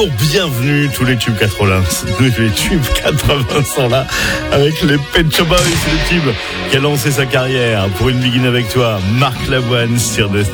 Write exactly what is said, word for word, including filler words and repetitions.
Bonjour, bienvenue, tous les tubes quatre-vingts, les tubes quatre-vingts sont là, avec les Pet Shop Boys, le tube qui a lancé sa carrière pour Une Begin avec toi, Marc Lavoine sur Nostalgie.